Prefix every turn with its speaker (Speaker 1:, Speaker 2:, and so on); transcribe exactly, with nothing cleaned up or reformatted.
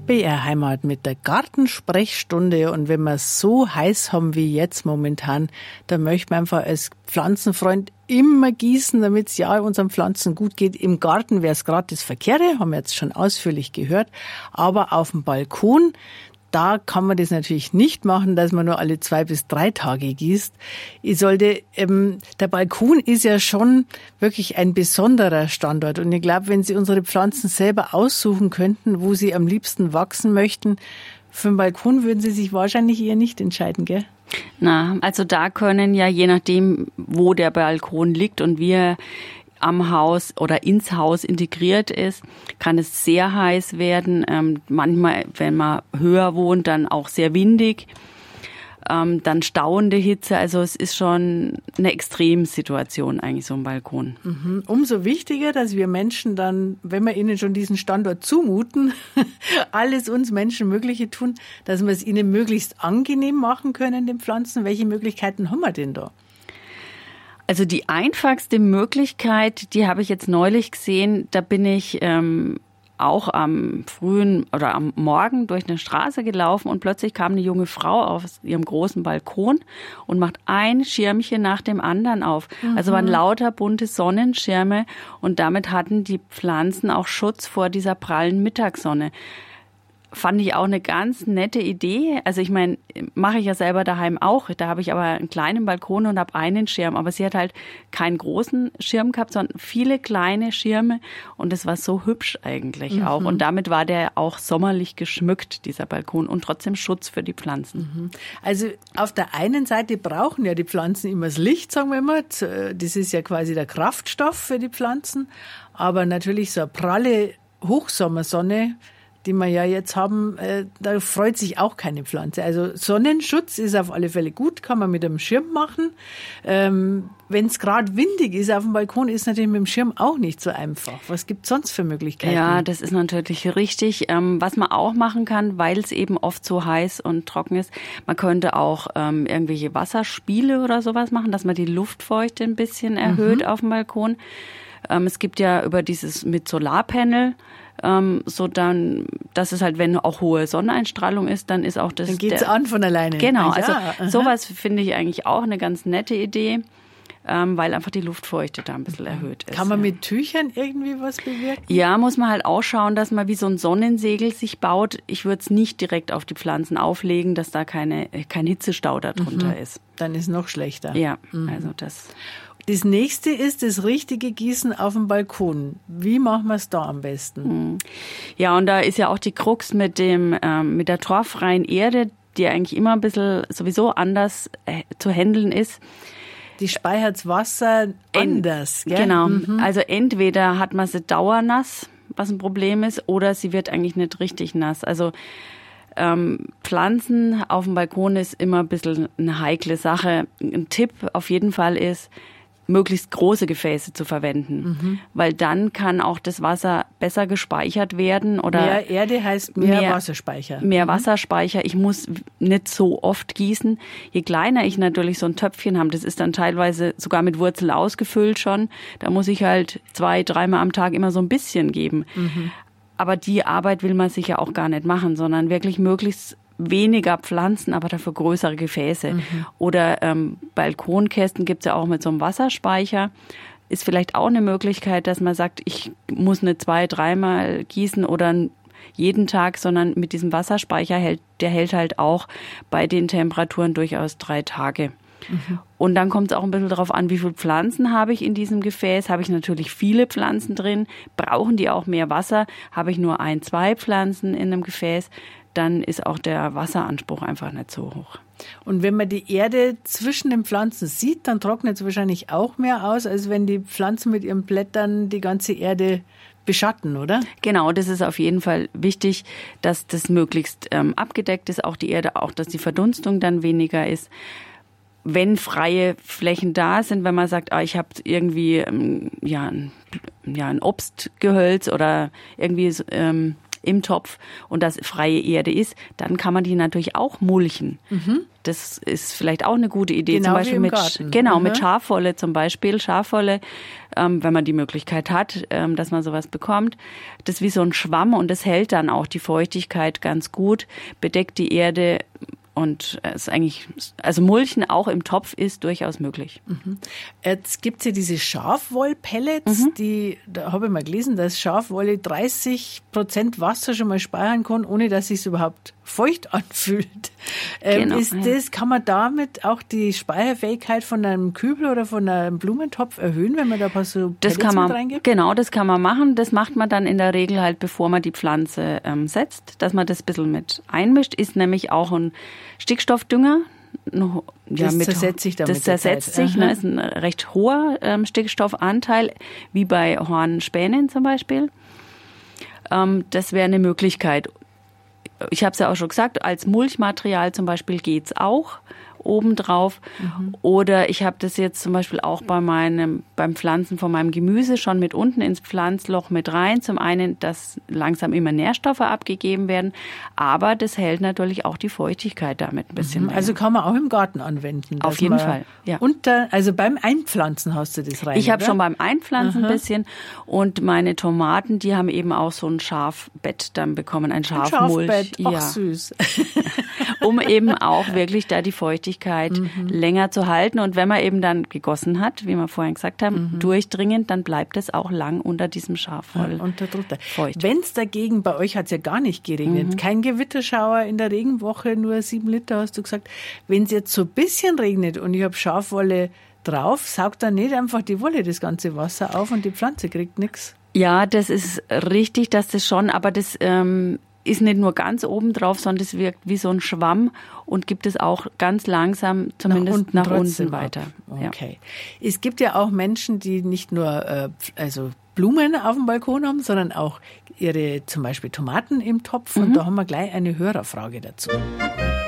Speaker 1: B R Heimat mit der Gartensprechstunde. Und wenn wir es so heiß haben wie jetzt momentan, dann möchte man einfach als Pflanzenfreund immer gießen, damit es ja unseren Pflanzen gut geht. Im Garten wäre es gerade das Verkehrte, haben wir jetzt schon ausführlich gehört. Aber auf dem Balkon, da kann man das natürlich nicht machen, dass man nur alle zwei bis drei Tage gießt. Ich sollte, ähm, der Balkon ist ja schon wirklich ein besonderer Standort. Und ich glaube, wenn Sie unsere Pflanzen selber aussuchen könnten, wo sie am liebsten wachsen möchten, für den Balkon würden Sie sich wahrscheinlich eher nicht entscheiden, gell?
Speaker 2: Na, also da können ja, je nachdem, wo der Balkon liegt und wie er am Haus oder ins Haus integriert ist, kann es sehr heiß werden. Ähm, manchmal, wenn man höher wohnt, dann auch sehr windig. Ähm, dann stauende Hitze. Also es ist schon eine Extremsituation eigentlich, so ein Balkon.
Speaker 1: Mhm. Umso wichtiger, dass wir Menschen dann, wenn wir ihnen schon diesen Standort zumuten, alles uns Menschen Mögliche tun, dass wir es ihnen möglichst angenehm machen können, den Pflanzen. Welche Möglichkeiten haben wir denn da?
Speaker 2: Also die einfachste Möglichkeit, die habe ich jetzt neulich gesehen, da bin ich ähm, auch am frühen oder am Morgen durch eine Straße gelaufen und plötzlich kam eine junge Frau auf ihrem großen Balkon und macht ein Schirmchen nach dem anderen auf. Mhm. Also waren lauter bunte Sonnenschirme und damit hatten die Pflanzen auch Schutz vor dieser prallen Mittagssonne. Fand ich auch eine ganz nette Idee. Also ich meine, mache ich ja selber daheim auch. Da habe ich aber einen kleinen Balkon und habe einen Schirm. Aber sie hat halt keinen großen Schirm gehabt, sondern viele kleine Schirme. Und das war so hübsch eigentlich mhm. auch. Und damit war der auch sommerlich geschmückt, dieser Balkon. Und trotzdem Schutz für die Pflanzen.
Speaker 1: Mhm. Also auf der einen Seite brauchen ja die Pflanzen immer das Licht, sagen wir immer. Das ist ja quasi der Kraftstoff für die Pflanzen. Aber natürlich so eine pralle Hochsommersonne, die wir ja jetzt haben, äh, da freut sich auch keine Pflanze. Also Sonnenschutz ist auf alle Fälle gut, kann man mit einem Schirm machen. Ähm, wenn es gerade windig ist auf dem Balkon, ist natürlich mit dem Schirm auch nicht so einfach. Was gibt es sonst für Möglichkeiten?
Speaker 2: Ja, das ist natürlich richtig. Ähm, was man auch machen kann, weil es eben oft so heiß und trocken ist, man könnte auch ähm, irgendwelche Wasserspiele oder sowas machen, dass man die Luftfeuchte ein bisschen erhöht mhm. auf dem Balkon. Ähm, es gibt ja über dieses mit Solarpanel, Ähm, so dann, dass es halt, wenn auch hohe Sonneneinstrahlung ist, dann ist auch das...
Speaker 1: Dann geht's an von alleine.
Speaker 2: Genau,
Speaker 1: ah, ja,
Speaker 2: also
Speaker 1: aha.
Speaker 2: sowas finde ich eigentlich auch eine ganz nette Idee, ähm, weil einfach die Luftfeuchte da ein bisschen erhöht ist.
Speaker 1: Kann man
Speaker 2: ja.
Speaker 1: mit Tüchern irgendwie was bewirken?
Speaker 2: Ja, muss man halt auch schauen, dass man wie so ein Sonnensegel sich baut. Ich würde es nicht direkt auf die Pflanzen auflegen, dass da keine, kein Hitzestau darunter
Speaker 1: mhm.
Speaker 2: ist.
Speaker 1: Dann ist es noch schlechter.
Speaker 2: Ja,
Speaker 1: mhm.
Speaker 2: also das...
Speaker 1: Das nächste ist das richtige Gießen auf dem Balkon. Wie machen wir es da am besten?
Speaker 2: Ja, und da ist ja auch die Krux mit dem ähm, mit der torffreien Erde, die eigentlich immer ein bisschen sowieso anders äh, zu handeln ist.
Speaker 1: Die speichert das Wasser anders, gell?
Speaker 2: Genau.
Speaker 1: Mhm.
Speaker 2: Also entweder hat man sie dauernass, was ein Problem ist, oder sie wird eigentlich nicht richtig nass. Also ähm, Pflanzen auf dem Balkon ist immer ein bisschen eine heikle Sache. Ein Tipp auf jeden Fall ist, möglichst große Gefäße zu verwenden, mhm. weil dann kann auch das Wasser besser gespeichert werden. Oder
Speaker 1: mehr Erde heißt mehr, mehr Wasserspeicher.
Speaker 2: Mehr
Speaker 1: mhm.
Speaker 2: Wasserspeicher. Ich muss nicht so oft gießen. Je kleiner ich natürlich so ein Töpfchen habe, das ist dann teilweise sogar mit Wurzeln ausgefüllt schon, da muss ich halt zwei, dreimal am Tag immer so ein bisschen geben. Mhm. Aber die Arbeit will man sich ja auch gar nicht machen, sondern wirklich möglichst weniger Pflanzen, aber dafür größere Gefäße. Mhm. Oder ähm, Balkonkästen gibt's ja auch mit so einem Wasserspeicher. Ist vielleicht auch eine Möglichkeit, dass man sagt, ich muss nicht zwei, dreimal gießen oder jeden Tag, sondern mit diesem Wasserspeicher hält, der hält halt auch bei den Temperaturen durchaus drei Tage. Mhm. Und dann kommt es auch ein bisschen darauf an, wie viele Pflanzen habe ich in diesem Gefäß. Habe ich natürlich viele Pflanzen drin, brauchen die auch mehr Wasser. Habe ich nur ein, zwei Pflanzen in einem Gefäß, dann ist auch der Wasseranspruch einfach nicht so hoch.
Speaker 1: Und wenn man die Erde zwischen den Pflanzen sieht, dann trocknet es wahrscheinlich auch mehr aus, als wenn die Pflanzen mit ihren Blättern die ganze Erde beschatten, oder?
Speaker 2: Genau, das ist auf jeden Fall wichtig, dass das möglichst ähm, abgedeckt ist, auch die Erde, auch dass die Verdunstung dann weniger ist. Wenn freie Flächen da sind, wenn man sagt, ah, ich habe irgendwie ähm, ja, ein, ja, ein Obstgehölz oder irgendwie ähm, im Topf und das freie Erde ist, dann kann man die natürlich auch mulchen. Mhm. Das ist vielleicht auch eine gute Idee.
Speaker 1: Genau,
Speaker 2: zum Beispiel
Speaker 1: wie im
Speaker 2: mit
Speaker 1: Garten.
Speaker 2: genau
Speaker 1: Mhm.
Speaker 2: mit Schafwolle zum Beispiel. Schafwolle, ähm, wenn man die Möglichkeit hat, ähm, dass man sowas bekommt, das ist wie so ein Schwamm und das hält dann auch die Feuchtigkeit ganz gut, bedeckt die Erde. Und es ist eigentlich, also Mulchen auch im Topf ist durchaus möglich.
Speaker 1: Mhm. Jetzt gibt es ja diese Schafwollpellets, mhm. die, da habe ich mal gelesen, dass Schafwolle dreißig Prozent Wasser schon mal speichern kann, ohne dass es sich überhaupt feucht anfühlt. Ähm,
Speaker 2: genau,
Speaker 1: ist das, ja. Kann man damit auch die Speicherfähigkeit von einem Kübel oder von einem Blumentopf erhöhen, wenn man da ein paar so Pellets
Speaker 2: das kann man,
Speaker 1: mit reingibt?
Speaker 2: Genau, das kann man machen. Das macht man dann in der Regel halt, bevor man die Pflanze ähm, setzt, dass man das ein bisschen mit einmischt. Ist nämlich auch ein Stickstoffdünger. Ja,
Speaker 1: das
Speaker 2: mit,
Speaker 1: zersetzt sich dann
Speaker 2: Das
Speaker 1: mit der
Speaker 2: zersetzt
Speaker 1: Zeit.
Speaker 2: sich, ne, ist ein recht hoher ähm, Stickstoffanteil, wie bei Hornspänen zum Beispiel. Ähm, das wäre eine Möglichkeit. Ich habe es ja auch schon gesagt, als Mulchmaterial zum Beispiel geht's auch obendrauf. Mhm. Oder ich habe das jetzt zum Beispiel auch bei meinem, beim Pflanzen von meinem Gemüse schon mit unten ins Pflanzloch mit rein. Zum einen, dass langsam immer Nährstoffe abgegeben werden, aber das hält natürlich auch die Feuchtigkeit damit ein bisschen.
Speaker 1: Mhm. Also kann man auch im Garten anwenden.
Speaker 2: Auf jeden Fall, ja.
Speaker 1: Und da, also beim Einpflanzen hast du das rein,
Speaker 2: Ich habe
Speaker 1: oder?
Speaker 2: schon beim Einpflanzen ein bisschen und meine Tomaten, die haben eben auch so ein Schafbett dann bekommen, ein Schafmulch.
Speaker 1: Ein Schafbett, ach
Speaker 2: ja.
Speaker 1: süß.
Speaker 2: Um eben auch wirklich da die Feuchtigkeit mhm. länger zu halten. Und wenn man eben dann gegossen hat, wie wir vorhin gesagt haben, mhm. durchdringend, dann bleibt es auch lang unter diesem Schafwoll.
Speaker 1: Ja, unter drunter.
Speaker 2: Feucht.
Speaker 1: Wenn es dagegen, bei euch hat es ja gar nicht geregnet, mhm. kein Gewitterschauer in der Regenwoche, nur sieben Liter hast du gesagt. Wenn es jetzt so ein bisschen regnet und ich habe Schafwolle drauf, saugt dann nicht einfach die Wolle das ganze Wasser auf und die Pflanze kriegt nichts?
Speaker 2: Ja, das ist richtig, dass das schon, aber das ähm, ist nicht nur ganz oben drauf, sondern es wirkt wie so ein Schwamm und gibt es auch ganz langsam zumindest nach unten, nach unten weiter.
Speaker 1: Okay. Ja. Es gibt ja auch Menschen, die nicht nur äh, also Blumen auf dem Balkon haben, sondern auch ihre zum Beispiel Tomaten im Topf. Mhm. Und da haben wir gleich eine Hörerfrage dazu.